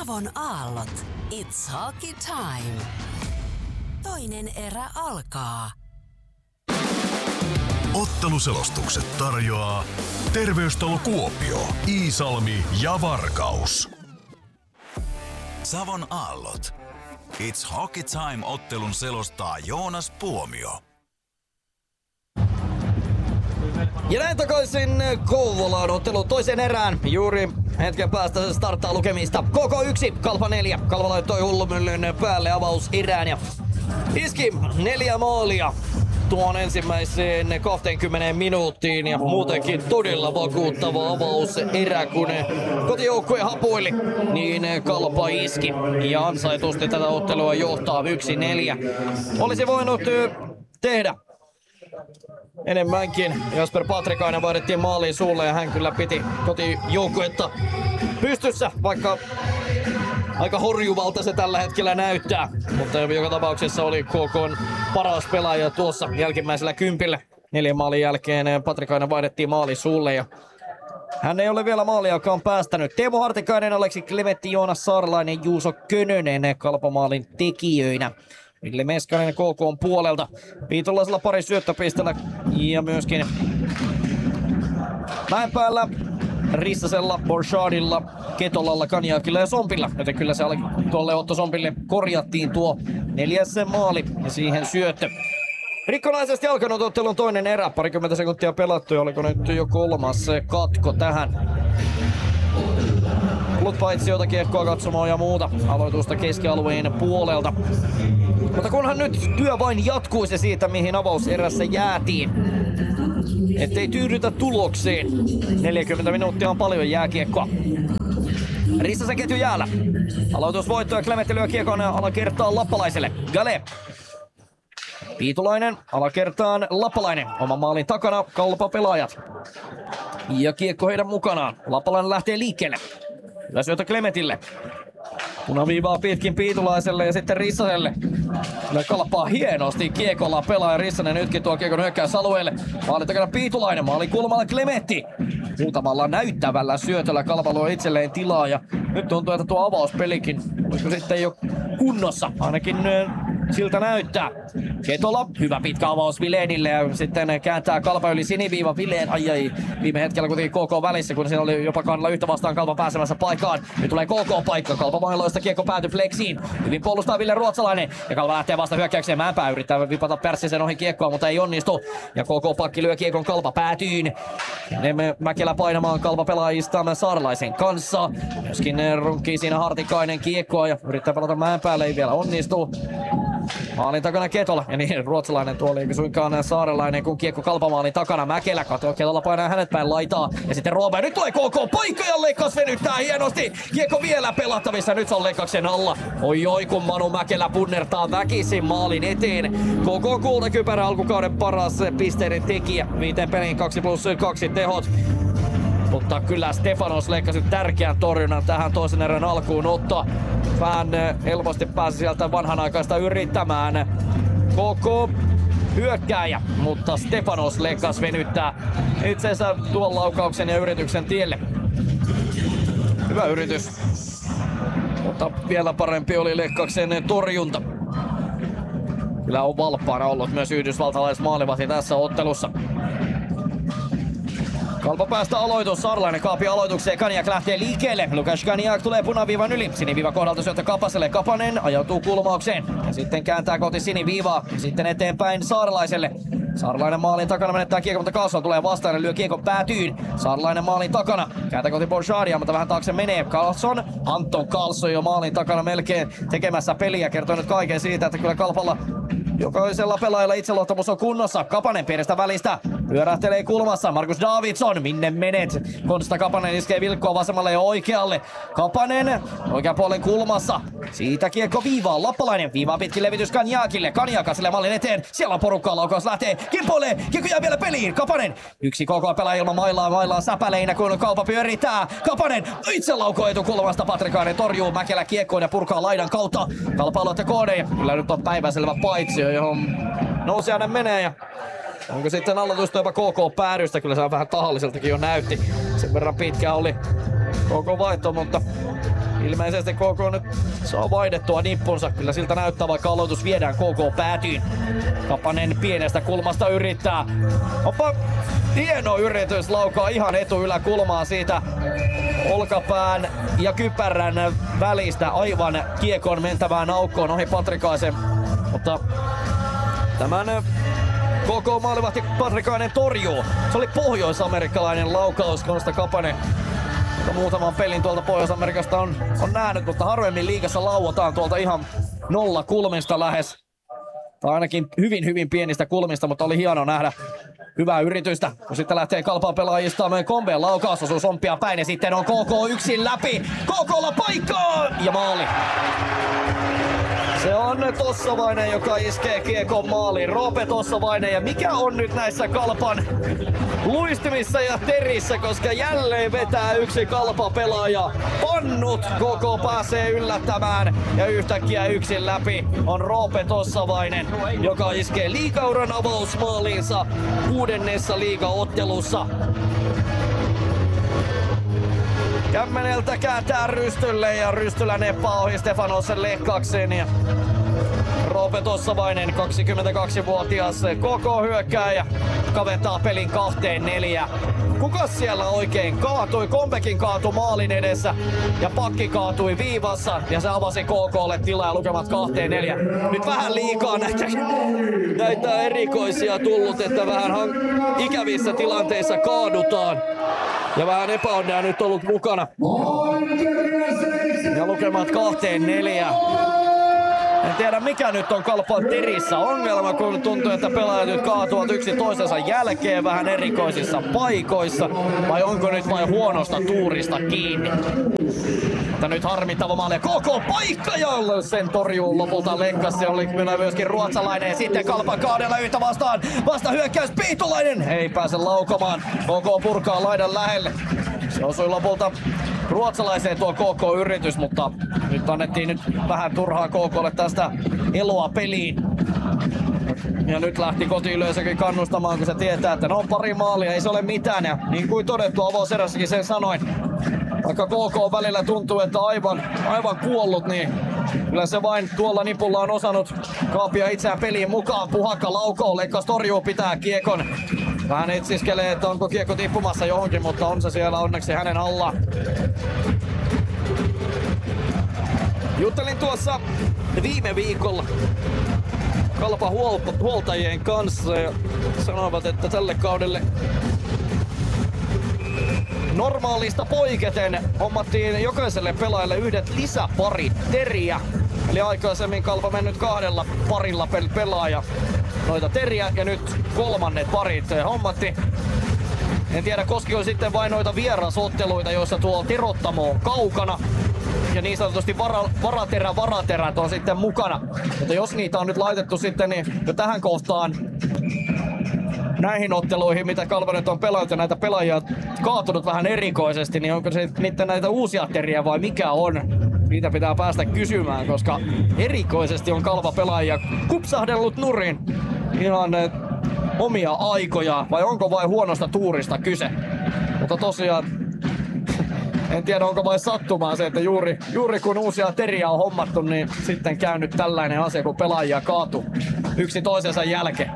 Savon aallot. It's hockey time. Toinen erä alkaa. Otteluselostukset tarjoaa Terveystalo Kuopio, Iisalmi ja Varkaus. Savon aallot. It's hockey time -ottelun selostaa Joonas Puomio. Ja näin takaisin Kouvolaan ottelun toisen erään. Juuri hetken päästä se starttaa lukemista. KK1, Kalpa 4. Kalpa laittoi Hullumyllyn päälle avauserään ja iski 4 maalia tuon ensimmäiseen 20 minuuttiin. Ja muutenkin todella vakuuttava avauserä, kun kotijoukkue hapuili, niin Kalpa iski. Ja ansaitusti tätä ottelua johtaa 1-4. Olisi voinut tehdä enemmänkin. Jasper Patrikainen vaihdettiin maaliin suulle ja hän kyllä piti kotijoukkuetta pystyssä, vaikka aika horjuvalta se tällä hetkellä näyttää. Mutta joka tapauksessa oli KK:n paras pelaaja tuossa jälkimmäisellä kympillä. 4 maalin jälkeen Patrikainen vaihdettiin maaliin suulle ja hän ei ole vielä maaliakaan päästänyt. Teemu Hartikainen, Aleksi Klemetti, Joonas Saarlainen, Juuso Könönen Kalpamaalin tekijöinä. Ville Meskanen KK:n puolelta. Viitolaisella pari syöttöpistellä ja myöskin Mäenpäällä, Rissasella, Borchardilla, Ketolalla, Kaniakilla ja Sompilla. Joten kyllä se tuolle Otto Sompille korjattiin tuo 4. maali ja siihen syöttö. Rikkonaisesti alkanut ottelun toinen erä. Parikymmentä sekuntia pelattu ja oliko nyt jo 3. katko tähän. Ollut paitsi jotakin kiekkoa katsomaan ja muuta aloitusta keskialueen puolelta. Mutta kunhan nyt työ vain jatkuisi siitä, mihin avauserässä jäätiin. Ettei tyydytä tulokseen. 40 minuuttia on paljon jääkiekkoa. Rissasen ketju jäällä. Aloitusvoitto ja Klemetti lyö kiekon alakertaan Lappalaiselle. Gale. Piitulainen alakertaan Lappalainen. Oman maalin takana Kalpa-pelaajat. Ja kiekko heidän mukanaan. Lappalainen lähtee liikkeelle. Hyvä syötö Klemetille. Punaviivaa pitkin Piitulaiselle ja sitten Rissaselle. Kyllä Kalpaa hienosti kiekolla pelaaja Rissanen nytkin tuo kiekon hyökkäysalueelle. Maalin takana Piitulainen, maalin kulmalla Klemetti. Muutamalla näyttävällä syötöllä Kalpa luo itselleen tilaa ja nyt tuntuu, että tuo avauspelikin olisiko sitten jo kunnossa. Ainakin siltä näyttää. Ketola, hyvä pitkä avaus Vilenille ja sitten kääntää Kalpa yli siniviiva. Vilen, ai, viime hetkellä kuitenkin KK välissä, kun siinä oli jopa kannalla yhtä vastaan Kalpa pääsemässä paikkaan. Nyt tulee KK-paikka, Kalpa mailoista kiekko päätyy flexiin. Hyvin puolustaa Ville Ruotsalainen ja Kalpa lähtee vasta hyökkäykseen. Mäenpää yrittää vipata Pärssisen ohi kiekkoa, mutta ei onnistu. Ja KK-pakki lyö kiekon Kalpa päätyyn. Mäkelä painamaan Kalpa pelaajista Saarlaisen kanssa. Myöskin runkkii siinä Hartikainen kiekkoa ja yrittää pelata Mäenpäälle, ei vielä onnistu. Maalin takana Ketola, ja niin ruotsalainen tuoli eikä suinkaan Saarelainen, kun kiekko Kalpamaalin takana. Mäkelä katoo, Ketola painaa hänet päin laitaa, ja sitten Roope, nyt tulee KK paikka ja Leikas venyttää hienosti. Kiekko vielä pelattavissa, nyt se on Leikaksen alla. Oi kun Manu Mäkelä punnertaa väkisin maalin eteen. KK kultakypärä alkukauden paras pisteiden tekijä, 5 peliin 2+2 tehot. Mutta kyllä Stefanos leikkasi tärkeän torjunnan tähän toisen erän alkuun ottaa. Vähän helposti pääsi sieltä vanhanaikaista yrittämään KK hyökkääjä, mutta Stefanos leikkasi venyttää itsensä tuon laukauksen ja yrityksen tielle. Hyvä yritys, mutta vielä parempi oli Leikkaksen torjunta. Kyllä on valppaana ollut myös yhdysvaltalaismaalivahti tässä ottelussa. Kalpa päästä aloitus, Saarlainen kaapi aloitukseen, Kaniak lähtee liikkeelle. Lukas Kaniak tulee punaviivan yli. Siniviiva kohdalta syöttö Kapaselle, Kapanen ajautuu kulmaukseen. Ja sitten kääntää kohti siniviivaa. Ja sitten eteenpäin Saarlaiselle. Saarlainen maalin takana menettää kiekon, mutta Carlson tulee vastaan ja lyö kiekon päätyyn. Saarlainen maalin takana. Kääntää kohti Borchardia, mutta vähän taakse menee. Carlson, Anton Carlson jo maalin takana melkein tekemässä peliä. Kertoo nyt kaiken siitä, että kyllä Kalpalla jokaisella pelaajalla itseluottamus on kunnossa. Kapanen pienestä välistä pyörähtelee kulmassa. Markus Davidson, minne menet? Konsta Kapanen iskee vilkkoa vasemmalle ja oikealle. Kapanen oikean puolen kulmassa. Siitä kiekko viivaan. Lappalainen viivaa pitkin levitys Kaniakille. Kaniaka sille mallin eteen. Siellä on porukkaa, laukaus lähtee. Kimpoilee. Kiekko jää vielä peliin. Kapanen. Yksi KK-pelaaja ilman maillaan säpäleinä, kun Kalpa pyörittää. Kapanen itse laukoo etukulmasta. Patrikainen torjuu Mäkelä kiekkoon ja purkaa laidan kautta. Kalpa aloitte koodeja. Kyllä nyt on päiväselvä paitsio, johon Nousiainen menee ja onko sitten aloitusta jopa KK päädystä? Kyllä se vähän tahalliseltakin jo näytti. Sen verran pitkä oli KK vaihto, mutta ilmeisesti KK nyt saa vaihdettua nippunsa. Kyllä siltä näyttää, vaikka aloitus viedään KK päätyyn. Kapanen pienestä kulmasta yrittää. Onpa hieno yritys, laukaa ihan etuyläkulmaa siitä olkapään ja kypärän välistä aivan kiekon mentävään aukkoon ohi Patrikaisen. Mutta tämän KK maalivahti Patrikainen torjuu. Se oli pohjois-amerikkalainen laukaus Konsta Kapanen. Muutaman pelin tuolta Pohjois-Amerikasta on nähnyt, mutta harvemmin liigassa lauotaan tuolta ihan nolla kulmista lähes. Tai ainakin hyvin pienistä kulmista, mutta oli hienoa nähdä hyvää yritystä. Kun sitten lähtee Kalpaa pelaajista meidän Kombeen laukaus osuu sompia päin ja sitten on KK yksin läpi. KK:lla paikkaa ja maali. Se on Tossavainen, joka iskee kiekon maaliin. Roope Tossavainen, ja mikä on nyt näissä Kalpan luistimissa ja terissä, koska jälleen vetää yksi Kalpa-pelaaja. Pannut KK pääsee yllättämään ja yhtäkkiä yksin läpi on Roope Tossavainen, joka iskee liigauran avausmaaliinsa 6. liigaottelussa. Kämmeneltä kääntää Rystylle ja Rystylä neppaa ohi Stefanosen Lekkaksen ja Roope Tossavainen, 22-vuotias KK-hyökkääjä, kaventaa pelin 2-4. Kukas siellä oikein kaatui? Kombekin kaatui maalin edessä ja pakki kaatui viivassa ja se avasi KK:lle tilaa ja lukemat 2-4. Nyt vähän liikaa näitä erikoisia tullut, että vähän ikävissä tilanteissa kaadutaan. Ja vähän epäonnea nyt ollut mukana. Ja lukemat 2-4. En tiedä mikä nyt on Kalpan terissä ongelma, kun tuntuu, että pelaajat nyt kaatuvat yksi toisensa jälkeen vähän erikoisissa paikoissa. Vai onko nyt vain huonosta tuurista kiinni? Mutta nyt harmittava maali ja KK paikka, jolle sen torjuu lopulta Lekkas. Se oli myöskin ruotsalainen ja sitten Kalpan kaadella yhtä vastaan. Vasta hyökkäys Piitulainen. Ei pääse laukomaan. KK purkaa laidan lähelle. Se osui lopulta ruotsalaiseen tuo KK-yritys, mutta nyt annettiin nyt vähän turhaa KK:lle tästä eloa peliin. Ja nyt lähti kotiyleisökin kannustamaan, kun se tietää, että no pari maalia, ei se ole mitään. Ja niin kuin todettu, avauserässäkin sen sanoin, vaikka KK välillä tuntuu, että aivan kuollut, niin kyllä se vain tuolla nipulla on osannut kaapia itseään peliin mukaan. Puhakka laukoo, Lekkas torjuu, pitää kiekon. Vähän etsiskelee, että onko kiekko tippumassa johonkin, mutta on se siellä onneksi hänen alla. Juttelin tuossa viime viikolla Kalpan huoltajien kanssa ja sanoivat, että tälle kaudelle normaalista poiketen hommattiin jokaiselle pelaajalle yhdet lisäparit teriä. Eli aikaisemmin Kalpa mennyt 2 parilla pelaaja noita teriä ja nyt 3. parit hommatti. En tiedä koskiko sitten vain noita vierasotteluita, joissa tuo Terottamo on kaukana. Ja niin sanotusti varaterät on sitten mukana. Mutta jos niitä on nyt laitettu sitten niin jo tähän kohtaan näihin otteluihin, mitä Kalpa nyt on pelannut ja näitä pelaajia kaatunut vähän erikoisesti, niin onko se niitä näitä uusia teriä vai mikä on? Niitä pitää päästä kysymään, koska erikoisesti on Kalpa-pelaajia kupsahdellut nurin ihan omia aikoja, vai onko vain huonosta tuurista kyse? Mutta tosiaan, en tiedä onko vain sattumaa se, että juuri kun uusia teriä on hommattu, niin sitten käynyt tällainen asia, kun pelaajia kaatu yksi toisensa jälkeen.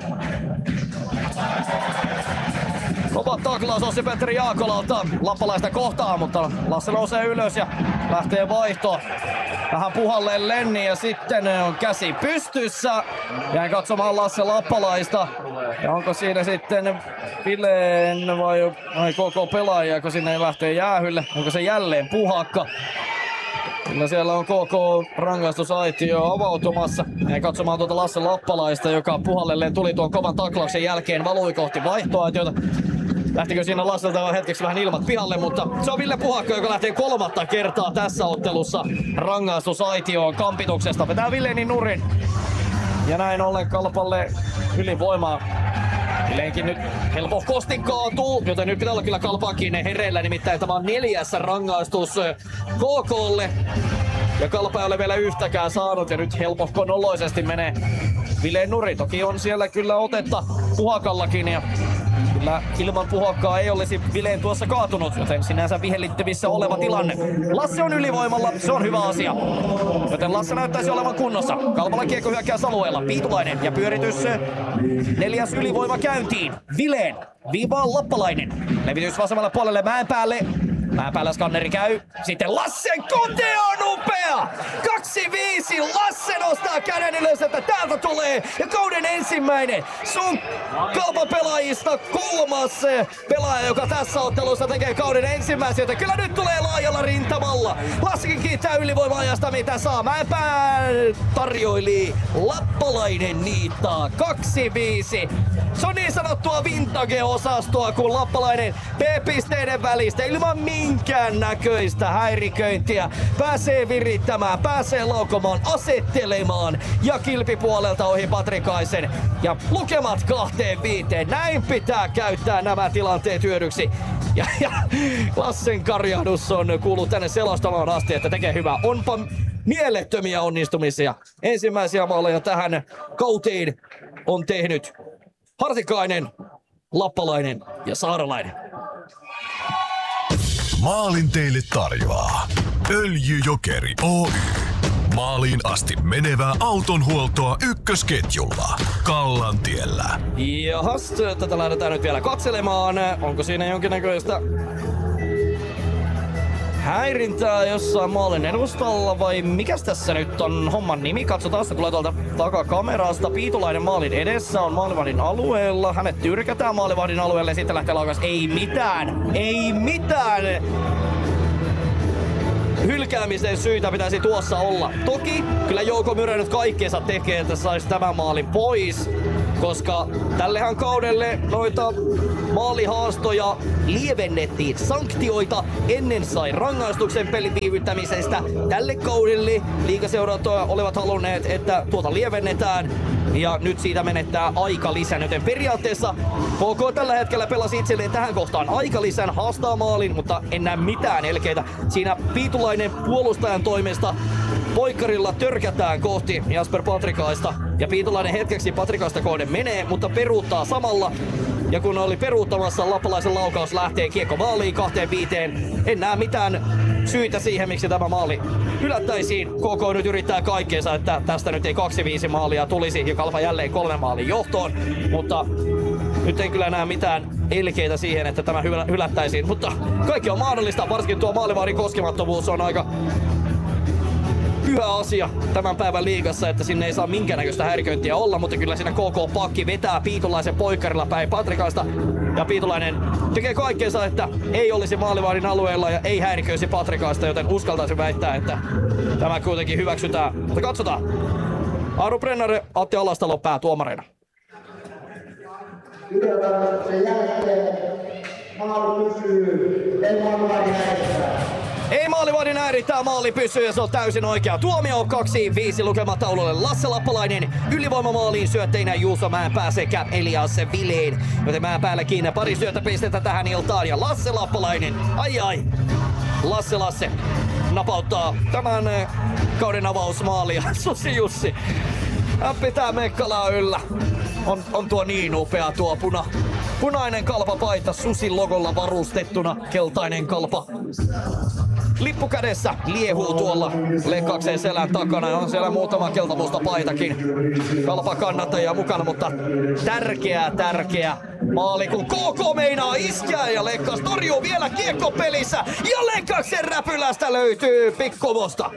Kova taklaus Ossi-Petteri Jaakolalta lappalaista kohtaa, mutta Lasse nousee ylös ja lähtee vaihtoon. Vähän puhalleen Lenni ja sitten on käsi pystyssä. Jäin katsomaan Lasse Lappalaista. Ja onko siinä sitten Vileen vai koko pelaaja, kun sinne lähtee jäähylle? Onko se jälleen Puhakka? Kyllä siellä on KK rangaistusaitio avautumassa. Jäin katsomaan tuota Lasse Lappalaista, joka puhallelleen tuli tuon kovan taklauksen jälkeen, valui kohti vaihtoaitiota. Lähtikö siinä Lasselta hetkeksi vähän ilmat pihalle, mutta se on Ville Puhakka, joka lähtee 3. kertaa tässä ottelussa rangaistusaitioon kampituksesta. Vetää Villeni nurin. Ja näin ollen Kalpalle ylivoimaa. Villeenkin nyt helpohkosti kaatuu, joten nyt pitää olla kyllä Kalpankin hereillä, nimittäin tämä on 4. rangaistus KK:lle. Ja Kalpa ei ole vielä yhtäkään saanut ja nyt helpohkonoloisesti menee Vileen nuri. Toki on siellä kyllä otetta Puhakallakin ja Kyllä ilman Puhokkaa ei olisi Vileen tuossa kaatunut, joten sinänsä vihellittävissä oleva tilanne. Lasse on ylivoimalla, se on hyvä asia. Joten Lasse näyttäisi olevan kunnossa. Kalpala kiekko hyökkäysalueella. Piitulainen ja pyöritys 4. ylivoima käyntiin. Vileen viivaan Lappalainen. Levitys vasemmalle puolelle Mäenpäälle. Mäenpäällä skanneri käy. Sitten Lassen kote on upea! 2-5. Lasse nostaa käden ylös, että täältä tulee. Ja kauden ensimmäinen. Sun Kalpan pelaajista 3. pelaaja, joka tässä ottelussa tekee kauden ensimmäisen. Joten kyllä nyt tulee laajalla rintamalla. Lassekin kiittää ylivoima-ajasta, mitä saa. Mäenpää tarjoili. Lappalainen niittaa. 2-5. Se on niin sanottua vintage-osastoa, kun Lappalainen B-pisteiden välistä ilman minkään näköistä häiriköintiä pääsee virittämään, pääsee laukomaan, asettelemaan ja kilpipuolelta ohi Patrikaisen. Ja lukemat 2-5. Näin pitää käyttää nämä tilanteet hyödyksi. Ja Lassen karjahdus on kuullut tänne selostamaan asti, että tekee hyvää. Onpa mielettömiä onnistumisia. Ensimmäisiä maaleja tähän kauteen on tehnyt Hartikainen, Lappalainen ja Saaralainen. Maalin teille tarjoaa Öljyjokeri Oy. Maaliin asti menevää autonhuoltoa ykkösketjulla Kallantiellä. Jahas, tätä lähdetään nyt vielä katselemaan. Onko siinä jonkinnäköistä häirintää jossain maalin edustalla vai mikäs tässä nyt on homman nimi? Katsotaan, se tulee tuolta takakamerasta. Piitulainen maalin edessä on maalivahdin alueella. Hänet tyrkätään maalivahdin alueelle ja sitten lähtee laukaus. Ei mitään! Ei mitään! Hylkäämisen syitä pitäisi tuossa olla. Toki kyllä Jouko Myrä nyt kaikkeensa tekee, että saisi tämän maalin pois. Koska tällehän kaudelle noita maalihaastoja lievennettiin. Sanktioita ennen sai rangaistuksen pelin viivyttämisestä. Tälle kaudelle liigaseurat olivat halunneet, että tuota lievennetään. Ja nyt siitä menettää aikalisän, joten periaatteessa KK tällä hetkellä pelasi itselleen tähän kohtaan aikalisän, haastaa maalin, mutta en näe mitään elkeitä. Siinä Piitulainen puolustajan toimesta poikkarilla törkätään kohti Jasper Patrikaista. Ja Piitulainen hetkeksi Patrikaista kohden menee, mutta peruuttaa samalla. Ja kun oli peruuttamassa, Lappalaisen laukaus lähtee kiekko maaliin 2-5. En näe mitään syitä siihen, miksi tämä maali hylättäisiin. KK nyt yrittää kaikkeensa, että tästä nyt ei 2-5 maalia tulisi ja Kalpa jälleen 3 maalin johtoon. Mutta nyt ei kyllä näe mitään elkeitä siihen, että tämä hylättäisiin. Mutta kaikki on mahdollista, varsinkin tuo maalivahdin koskemattomuus on aika pyhä asia tämän päivän liigassa, että sinne ei saa minkäännäköistä häiriköintiä olla, mutta kyllä siinä KK-pakki vetää Piitulaisen poikkarilla päin Patrikaista. Ja Piitulainen tekee kaikkeensa, että ei olisi maalivahdin alueella ja ei häiriköisi Patrikaista, joten uskaltaisin väittää, että tämä kuitenkin hyväksytään. Mutta katsotaan. Aaro Brennare, Atte Alastalo päätuomareina. Ei maalivahdin häirintää, maali pysyy ja se on täysin oikea. Tuomio 2-5 lukemataululle. Lasse Lappalainen ylivoimamaaliin syötteinä Juuso Mäenpää sekä Elias Vileen. Joten Mäenpäälläkin pari syöttöpistettä tähän iltaan ja Lasse Lappalainen. Ai. Lasse napauttaa tämän kauden avausmaalia. Susi Jussi. Hän pitää Mekkalaa yllä. On tuo niin upea tuo punainen Kalpa-paita Susin logolla varustettuna, keltainen Kalpa. Lippu kädessä liehuu tuolla Lekkaksen selän takana ja on siellä muutama keltamusta paitakin Kalpa kannattajia mukana, mutta tärkeä maali kun KK meinaa iskeä ja Lekkas torjuu vielä kiekko pelissä ja Lekkaksen räpylästä löytyy Pikkumosta.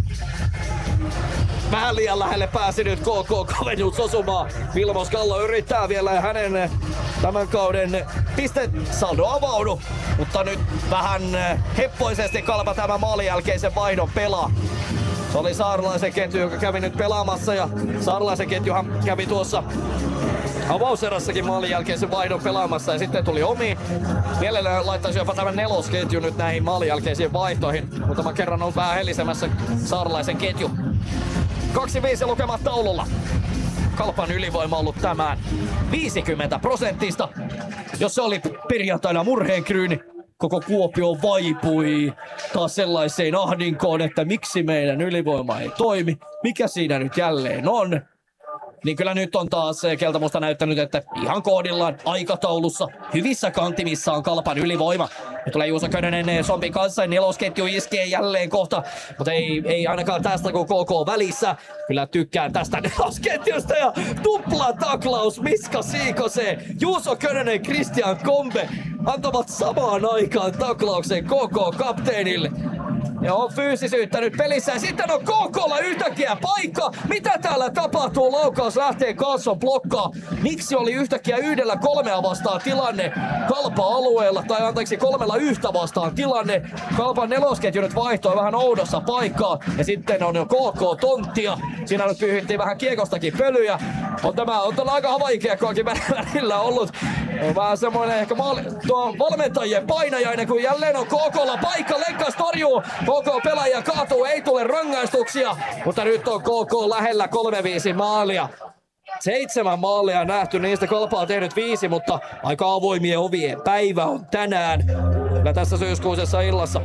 Vähän liian lähelle pääsi nyt KK kovennus osumaan. Vilmos Kallo yrittää vielä ja hänen tämän kauden pistesaldo avaudu. Mutta nyt vähän heppoisesti Kalpa tämä maalin jälkeisen vaihdon pelaa. Se oli Saarlaisen ketju, joka kävi nyt pelaamassa ja Saarlaisen ketjuhan kävi tuossa avauserassakin maalin jälkeisen vaihdon pelaamassa ja sitten tuli omi. Mielellään laittaisi jopa tämän nelosketju nyt näihin maalin jälkeisiin vaihtoihin. Muutaman kerran on vähän helisemässä Saarlaisen ketju. 2-5 lukemat taululla. Kalpan ylivoima ollut tämän 50%. Jos se oli perjantaina murheenkryyni, koko Kuopio vaipui taas sellaiseen ahdinkoon, että miksi meidän ylivoima ei toimi. Mikä siinä nyt jälleen on? niin kyllä nyt on taas keltamusta näyttänyt, että ihan kohdillaan aikataulussa hyvissä kantimissa on Kalpan ylivoima. Nyt tulee Juuso Könönen Zombin kanssa, nelosketju iskee jälleen kohta, mutta ei ainakaan tästä kun KK välissä. Kyllä tykkään tästä nelosketjusta ja tupla taklaus Miska Siikoseen. Juuso Könönen, Christian Kombe antavat samaan aikaan taklauksen KK-kapteenille. Ja on fyysisyyttä nyt pelissä ja sitten on KK:lla yhtäkkiä paikka. Mitä täällä tapahtuu? Laukaus lähtee, Karlsson blokkaa. Miksi oli yhtäkkiä 1-3 vastaan tilanne Kalpa-alueella? Tai anteeksi 3-1 vastaan tilanne. Kalpan nelosketju nyt vaihtoi vähän oudossa paikkaa. Ja sitten on jo KK-tonttia. Siinä nyt pyyhittiin vähän kiekostakin pölyjä. On tämä aika havaikiekkoakin välillä ollut. On vähän semmoinen ehkä valmentajien painajainen, kun jälleen on KK:lla paikka. Lenkkas torjuu. KK-pelaaja kaatuu, ei tule rangaistuksia. Mutta nyt on KK lähellä 3-5 maalia. 7 maalia nähty, niistä Kalpa on tehnyt 5, mutta aika avoimien ovien päivä on tänään. Ja tässä syyskuisessa illassa.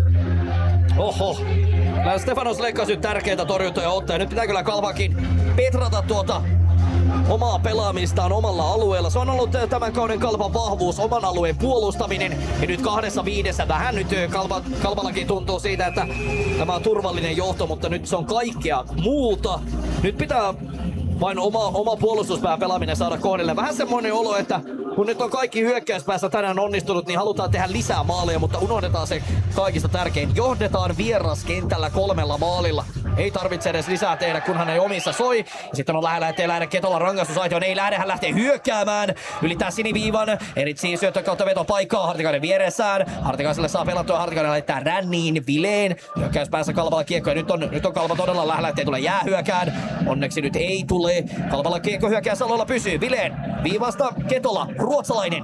Oho. Stefanos Lenkkas nyt tärkeitä torjuntoja ottaa. Nyt pitää kyllä Kalpakin petrata tuota omaa pelaamistaan omalla alueella. Se on ollut tämän kauden Kalpan vahvuus, oman alueen puolustaminen. Ja nyt 2-5 vähän nyt Kalpallakin tuntuu siitä, että tämä on turvallinen johto, mutta nyt se on kaikkea muuta. Nyt pitää vain oma puolustuspään pelaaminen saada kohdille. Vähän semmoinen olo, että kun nyt on kaikki hyökkäyspäässä tänään onnistunut, niin halutaan tehdä lisää maaleja, mutta unohdetaan se kaikista tärkein. Johdetaan vieraskentällä 3 maalilla. Ei tarvitse edes lisää tehdä, kunhan ei omissa soi. Ja sitten on lähellä, ettei lähde Ketola rangaistusaitioon. Ei lähde, hän lähtee hyökkäämään. Ylittää siniviivan. Eritsi syöttö kautta veto paikkaa. Hartikainen vieressään. Hartikaiselle saa pelattua. Hartikainen laittaa ränniin Vileen. Hyökkäyspäässä Kalpalla kiekko. Ja nyt on Kalpa todella lähellä, ettei tule jäähyökään. Onneksi nyt ei tule. Kalpalla kiekko hyökkäysalueella pysyy. Vileen viivasta Ketola. Ruotsalainen.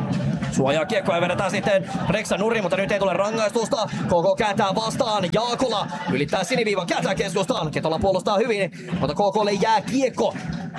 Suojaa kiekkoa ja vedetään sitten Reksa nurin, mutta nyt ei tule rangaistusta. KK kääntää vastaan. Jaakola ylittää siniviivan, kääntää keskustaan. Ketola puolustaa hyvin, mutta KK:lle jää kiekko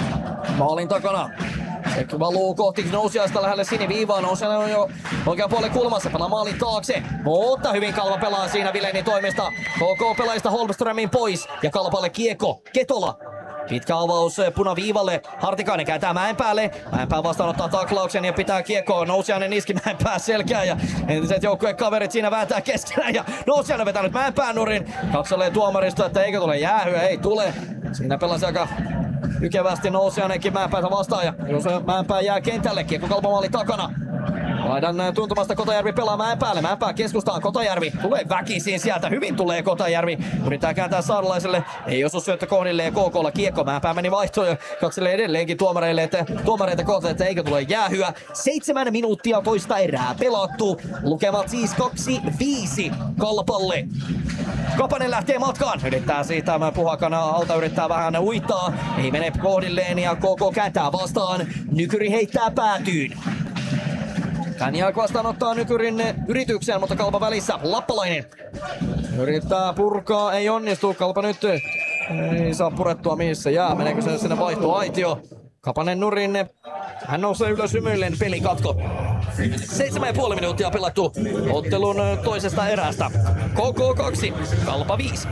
maalin takana. Se valuu kohti Nousiaista lähelle siniviivaan. Nousiainen on jo oikean puolen kulmassa. Pelaa maalin taakse. Mutta hyvin Kalpa pelaa siinä Vilenin toimesta. KK pelaajista Holmströmin pois. Ja Kalpalle kiekko. Ketola. Pitkä avaus punaviivalle. Hartikainen kääntää Mäenpäälle. Mäenpää vastaanottaa taklauksen ja pitää kiekkoa. Nousiainen iski Mäenpää selkään ja entiset joukkuekaverit siinä vääntää keskenään. Ja Nousiainen vetänyt Mäenpään nurin. Katselee tuomarista, että eikö tule jäähyä. Ei tule. Siinä pelasi aika ykevästi Nousiainenkin Mäenpäätä vastaan. Ja jos Mäenpää jää kentälle, kiekko Kalpamaali takana. Laidan tuntumasta Kotajärvi pelaa Mäenpäälle. Mäenpää keskustaan Kotajärvi. Tulee väkisin sieltä. Hyvin tulee Kotajärvi. Yrittää kääntää Saarelaiselle. Ei osu syöttö kohdille ja KK:lla kiekko. Mäenpää meni vaihtoon ja katselee edelleenkin tuomareita kohta, että eikö tule jäähyä. 7 minuuttia toista erää pelattu. Lukemat siis 2-5 Kalpalle. Kapanen lähtee matkaan. Yrittää siitä Puhakana alta, yrittää vähän uittaa. Ei mene kohdilleen ja KK kääntää vastaan. Nykyri heittää päätyyn. Känjälk vastaanottaa Nykyrin yrityksen, mutta Kalpa välissä. Lappalainen yrittää purkaa, ei onnistu. Kalpa nyt ei saa purettua missä jää. Meneekö se sinne vaihtoaitio? Kapanen nurin. Hän nousee ylös hymyillen, pelikatko. 7,5 minuuttia pelattu ottelun toisesta erästä. KK 2, Kalpa 5.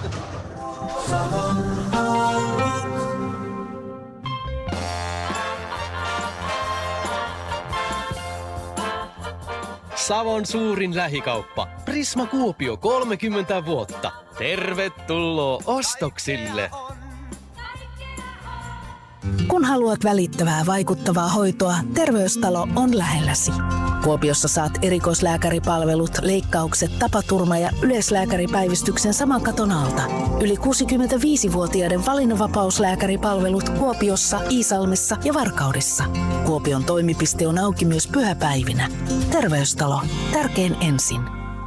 Savon suurin lähikauppa. Prisma Kuopio 30 vuotta. Tervetuloa ostoksille! Kun haluat välittävää, vaikuttavaa hoitoa, Terveystalo on lähelläsi. Kuopiossa saat erikoislääkäripalvelut, leikkaukset, tapaturma- ja yleislääkäripäivystyksen saman katon alta. Yli 65-vuotiaiden valinnanvapauslääkäripalvelut Kuopiossa, Iisalmessa ja Varkaudessa. Kuopion toimipiste on auki myös pyhäpäivinä. Terveystalo. Tärkein ensin.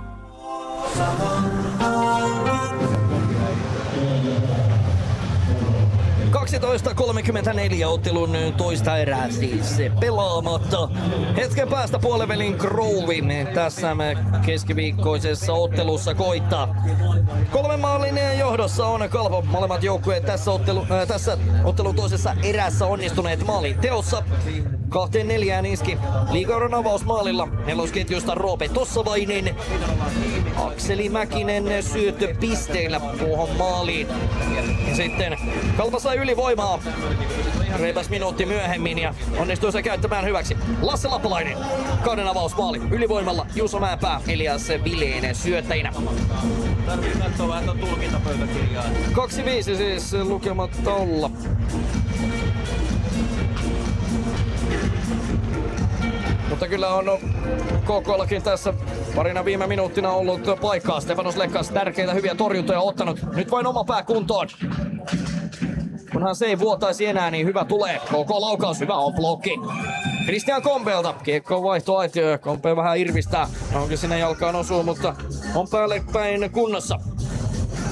12.34 ottelun toista erää siis pelaamatta. Hetken päästä puolivälin Groove tässä keskiviikkoisessa ottelussa koittaa. 3 maalin johdossa on Kalpa. Molemmat joukkueet tässä ottelun toisessa erässä onnistuneet maalin teossa. 2-4 iski liigauran avausmaalilla nelosketjusta Roope Tossavainen. Akseli Mäkinen syöttö pisteillä tuohon maaliin. Ja sitten Kalpa sai ylivoimaa reipäs minuutti myöhemmin ja onnistui se käyttämään hyväksi. Lasse Lappalainen, kauden avausmaali ylivoimalla Juuso Mäenpää, Elias Vileen syöttäjinä. Tarvii katsoa vähän tuon tulkintapöytäkirjaa. 2-5 siis lukemat taululla. Mutta kyllä on KK:llakin tässä parina viime minuuttina ollut paikkaa. Stefanos Lekkas tärkeitä hyviä torjuntoja ottanut. Nyt vain oma pää kuntoon. Kunhan se ei vuotaisi enää, niin hyvä tulee. KK-laukaus, hyvä on blokki. Christian Kompelta. Kiekko vaihtoaitio. Kompe vähän irvistää. Onko sinne jalkaan osuu, mutta on päälle päin kunnossa.